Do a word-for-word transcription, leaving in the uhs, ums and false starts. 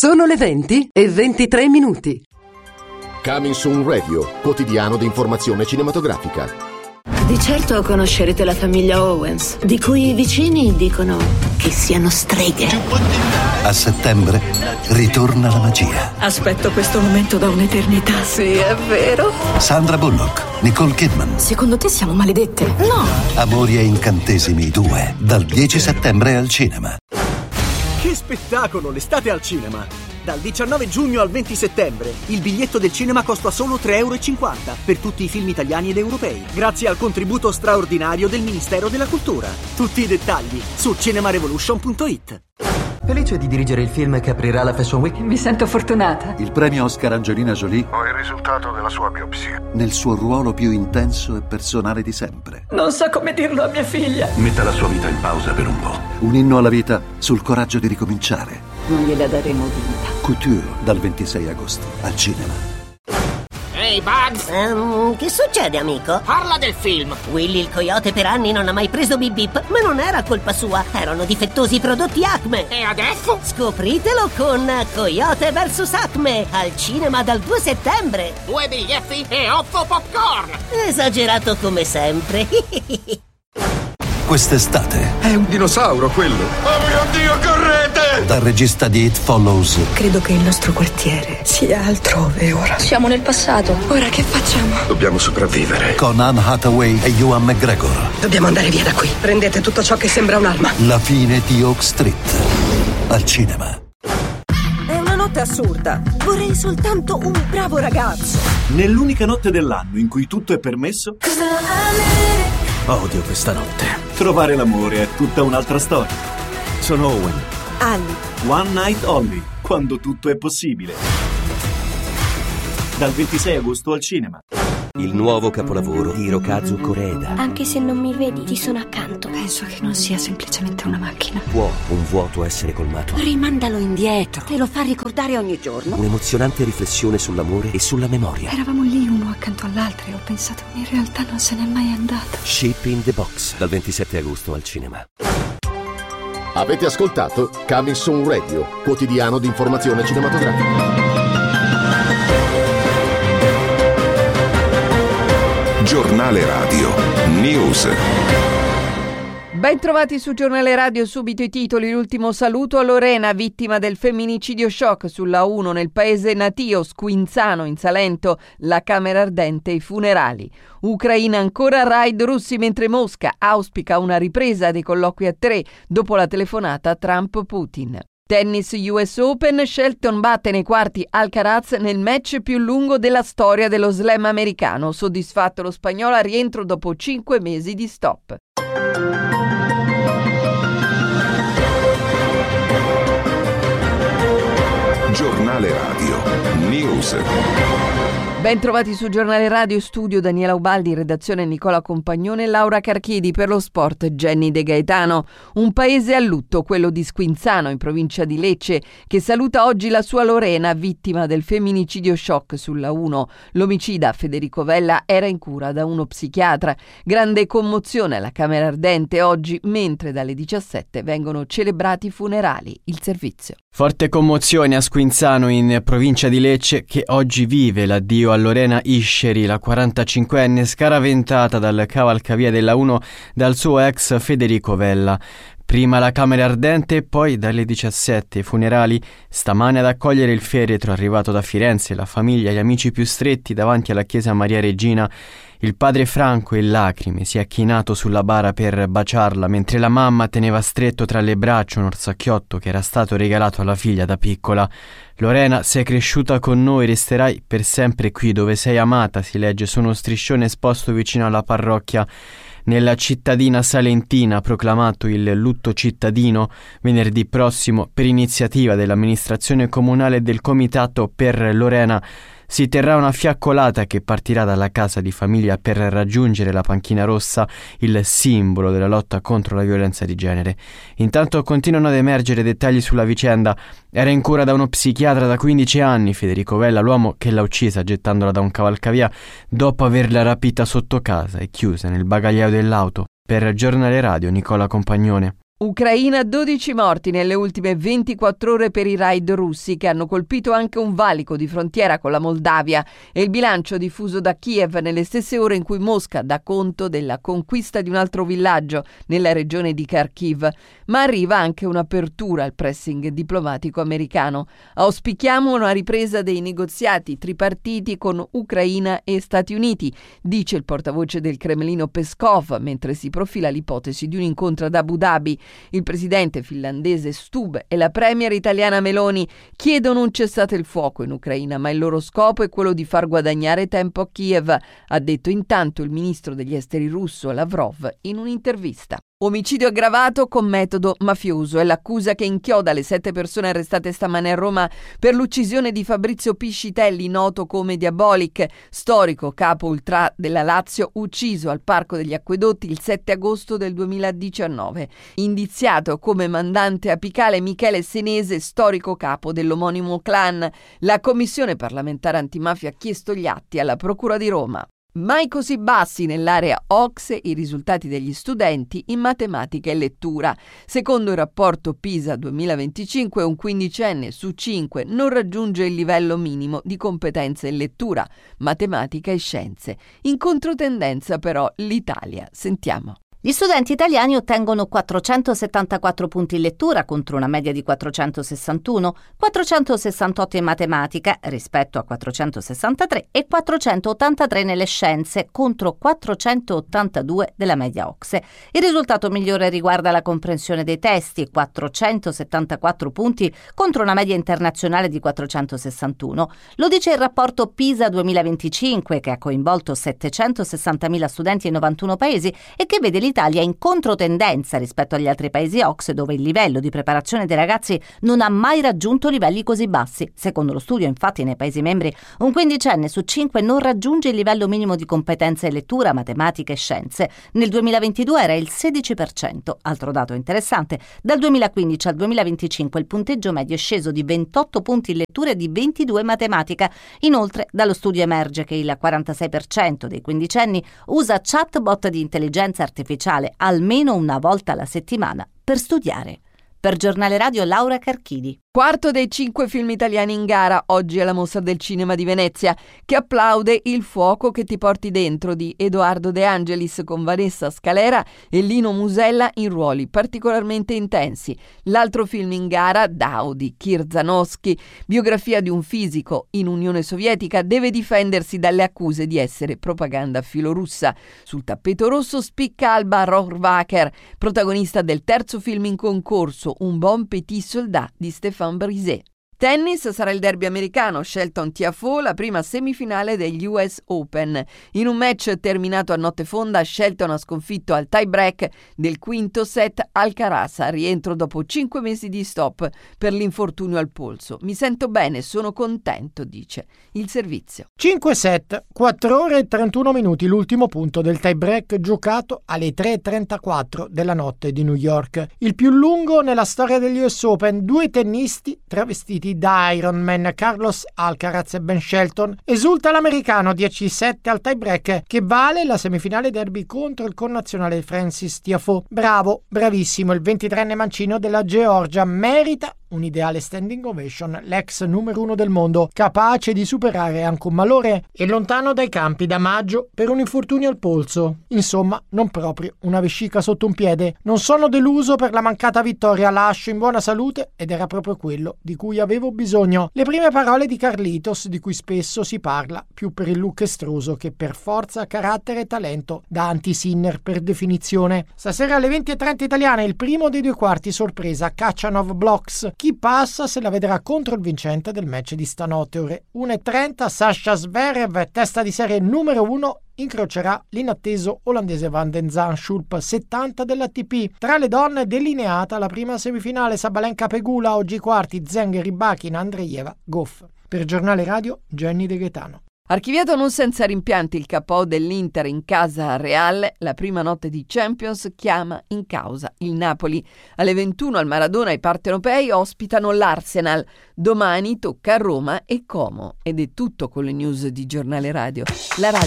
Sono le venti e ventitré minuti. Coming Soon Radio, quotidiano di informazione cinematografica. Di certo conoscerete la famiglia Owens, di cui i vicini dicono che siano streghe. A settembre ritorna la magia. Aspetto questo momento da un'eternità. Sì, è vero. Sandra Bullock, Nicole Kidman. Secondo te siamo maledette? No. Amori e incantesimi due, dal dieci settembre al cinema. Che spettacolo, l'estate al cinema! Dal diciannove giugno al venti settembre il biglietto del cinema costa solo tre e cinquanta euro per tutti i film italiani ed europei, grazie al contributo straordinario del Ministero della Cultura. Tutti i dettagli su cinemarevolution punto it. Felice di dirigere il film che aprirà la Fashion Week. Mi sento fortunata. Il premio Oscar Angelina Jolie. Ho il risultato della sua biopsia. Nel suo ruolo più intenso e personale di sempre. Non so come dirlo a mia figlia. Metta la sua vita in pausa per un po'. Un inno alla vita sul coraggio di ricominciare. Non gliela daremo vinta. Couture, dal ventisei agosto al cinema. Ehi, hey Bugs! Um, che succede, amico? Parla del film! Willy il coyote per anni non ha mai preso Bip Bip, ma non era colpa sua, erano difettosi i prodotti Acme. E adesso? Scopritelo con Coyote versus Acme, al cinema dal due settembre. Due biglietti e otto popcorn! Esagerato come sempre. Quest'estate È un dinosauro quello! Oh mio Dio, correte! dal regista di It Follows. Credo che il nostro quartiere sia altrove ora. Siamo nel passato. Ora che facciamo? Dobbiamo sopravvivere. Con Anne Hathaway e Ewan McGregor. Dobbiamo andare via da qui. Prendete tutto ciò che sembra un'arma. La fine di Oak Street al cinema. È una notte assurda. Vorrei soltanto un bravo ragazzo. Nell'unica notte dell'anno in cui tutto è permesso, odio questa notte. Trovare l'amore è tutta un'altra storia. Sono Owen. Ali. One Night Only, quando tutto è possibile. Dal ventisei agosto al cinema. Il nuovo capolavoro di Hirokazu Koreeda. Anche se non mi vedi, ti sono accanto. Penso che non sia semplicemente una macchina. Può un vuoto essere colmato? Rimandalo indietro. Te lo fa ricordare ogni giorno. Un'emozionante riflessione sull'amore e sulla memoria. Eravamo lì uno accanto all'altro e ho pensato, in realtà non se n'è mai andato. Ship in the Box, dal ventisette agosto al cinema. Avete ascoltato Coming Soon Radio, quotidiano di informazione cinematografica. Giornale Radio News. Ben trovati su Giornale Radio, subito i titoli. L'ultimo saluto a Lorena, vittima del femminicidio shock sulla uno nel paese natio, Squinzano in Salento, la camera ardente e i funerali. Ucraina ancora raid russi, mentre Mosca auspica una ripresa dei colloqui a tre dopo la telefonata Trump-Putin. Tennis U S Open, Shelton batte nei quarti Alcaraz nel match più lungo della storia dello slam americano. Soddisfatto lo spagnolo a rientro dopo cinque mesi di stop. Giornale Radio News. Ben trovati su Giornale Radio, studio Daniela Ubaldi, redazione Nicola Compagnone e Laura Carchidi, per lo sport Jenny De Gaetano. Un paese a lutto, quello di Squinzano in provincia di Lecce, che saluta oggi la sua Lorena, vittima del femminicidio shock sulla uno. L'omicida Federico Vella era in cura da uno psichiatra. Grande commozione alla camera ardente oggi, mentre dalle diciassette vengono celebrati i funerali. Il servizio. Forte commozione a Squinzano in provincia di Lecce, che oggi vive l'addio a Lorena Isceri, la quarantacinquenne scaraventata dal cavalcavia della uno dal suo ex Federico Vella. Prima la camera ardente e poi dalle diciassette i funerali. Stamane ad accogliere il feretro arrivato da Firenze, la famiglia e gli amici più stretti davanti alla chiesa Maria Regina. Il padre Franco, in lacrime, si è chinato sulla bara per baciarla, mentre la mamma teneva stretto tra le braccia un orsacchiotto che era stato regalato alla figlia da piccola. Lorena, sei cresciuta con noi, resterai per sempre qui dove sei amata, si legge su uno striscione esposto vicino alla parrocchia. Nella cittadina salentina, proclamato il lutto cittadino venerdì prossimo per iniziativa dell'amministrazione comunale e del comitato per Lorena. Si terrà una fiaccolata che partirà dalla casa di famiglia per raggiungere la panchina rossa, il simbolo della lotta contro la violenza di genere. Intanto continuano ad emergere dettagli sulla vicenda. Era in cura da uno psichiatra da quindici anni, Federico Vella, l'uomo che l'ha uccisa gettandola da un cavalcavia dopo averla rapita sotto casa e chiusa nel bagagliaio dell'auto. Per Giornale Radio, Nicola Compagnone. Ucraina, dodici morti nelle ultime ventiquattro ore per i raid russi che hanno colpito anche un valico di frontiera con la Moldavia, e il bilancio diffuso da Kiev nelle stesse ore in cui Mosca dà conto della conquista di un altro villaggio nella regione di Kharkiv. Ma arriva anche un'apertura al pressing diplomatico americano. Auspichiamo una ripresa dei negoziati tripartiti con Ucraina e Stati Uniti, dice il portavoce del Cremlino Peskov, mentre si profila l'ipotesi di un incontro ad Abu Dhabi. Il presidente finlandese Stubb e la premier italiana Meloni chiedono un cessate il fuoco in Ucraina, ma il loro scopo è quello di far guadagnare tempo a Kiev, ha detto intanto il ministro degli esteri russo Lavrov in un'intervista. Omicidio aggravato con metodo mafioso è l'accusa che inchioda le sette persone arrestate stamane a Roma per l'uccisione di Fabrizio Piscitelli, noto come Diabolic, storico capo ultra della Lazio, ucciso al Parco degli Acquedotti il sette agosto del duemiladiciannove. Indiziato come mandante apicale Michele Senese, storico capo dell'omonimo clan. La Commissione parlamentare antimafia ha chiesto gli atti alla Procura di Roma. Mai così bassi nell'area O C S E i risultati degli studenti in matematica e lettura. Secondo il rapporto PISA duemilaventicinque, un quindicenne su cinque non raggiunge il livello minimo di competenza in lettura, matematica e scienze. In controtendenza però l'Italia. Sentiamo. Gli studenti italiani ottengono quattrocentosettantaquattro punti in lettura contro una media di quattrocentosessantuno, quattrocentosessantotto in matematica rispetto a quattrocentosessantatré e quattrocentottantatré nelle scienze contro quattrocentottantadue della media O C S E. Il risultato migliore riguarda la comprensione dei testi, quattrocentosettantaquattro punti contro una media internazionale di quattrocentosessantuno. Lo dice il rapporto PISA duemilaventicinque, che ha coinvolto settecentosessantamila studenti in novantuno paesi e che vede l'Italia in controtendenza rispetto agli altri paesi O C S E, dove il livello di preparazione dei ragazzi non ha mai raggiunto livelli così bassi. Secondo lo studio, infatti, nei Paesi membri un quindicenne su cinque non raggiunge il livello minimo di competenza in lettura, matematica e scienze. Nel duemilaventidue era il sedici per cento. Altro dato interessante, dal duemilaquindici al duemilaventicinque il punteggio medio è sceso di ventotto punti in lettura e di ventidue in matematica. Inoltre, dallo studio emerge che il quarantasei per cento dei quindicenni usa chatbot di intelligenza artificiale almeno una volta alla settimana per studiare. Per Giornale Radio, Laura Carchidi. Quarto dei cinque film italiani in gara oggi alla Mostra del Cinema di Venezia, che applaude Il fuoco che ti porti dentro di Edoardo De Angelis, con Vanessa Scalera e Lino Musella in ruoli particolarmente intensi. L'altro film in gara, Dao di Kirzanowski, biografia di un fisico in Unione Sovietica, deve difendersi dalle accuse di essere propaganda filorussa. Sul tappeto rosso spicca Alba Rohrwacher, protagonista del terzo film in concorso, Un bon petit soldat di Stéphane Brisé. Tennis, sarà il derby americano, Shelton Tiafoe, la prima semifinale degli U S Open. In un match terminato a notte fonda, Shelton ha sconfitto al tie break del quinto set Alcaraz, a rientro dopo cinque mesi di stop per l'infortunio al polso. Mi sento bene, sono contento, dice il servizio. cinque set, quattro ore e trentuno minuti, l'ultimo punto del tie break giocato alle tre e trentaquattro della notte di New York. Il più lungo nella storia degli U S Open, due tennisti travestiti da Iron Man, Carlos Alcaraz e Ben Shelton. Esulta l'americano dieci sette al tie break, che vale la semifinale derby contro il connazionale Francis Tiafoe. Bravo, bravissimo, il ventitreenne mancino della Georgia merita un ideale standing ovation, l'ex numero uno del mondo, capace di superare anche un malore e lontano dai campi da maggio per un infortunio al polso. Insomma, non proprio una vescica sotto un piede. Non sono deluso per la mancata vittoria, lascio in buona salute ed era proprio quello di cui avevo bisogno. Le prime parole di Carlitos, di cui spesso si parla più per il look estroso che per forza, carattere e talento da anti-Sinner per definizione. Stasera alle venti e trenta italiane il primo dei due quarti sorpresa, Khachanov Blocks. Chi passa se la vedrà contro il vincente del match di stanotte. Ore una e trenta Sasha Zverev, testa di serie numero uno, incrocerà l'inatteso olandese Van den Zandschulp, settanta dell'A T P. Tra le donne delineata la prima semifinale, Sabalenka Pegula, oggi quarti Zeng, Rybakina, Andreeva, Goff. Per Giornale Radio, Jenny De Gaetano. Archiviato non senza rimpianti il K O dell'Inter in casa a Real, la prima notte di Champions chiama in causa il Napoli. Alle ventuno al Maradona i partenopei ospitano l'Arsenal. Domani tocca a Roma e Como. Ed è tutto con le news di Giornale Radio. La radio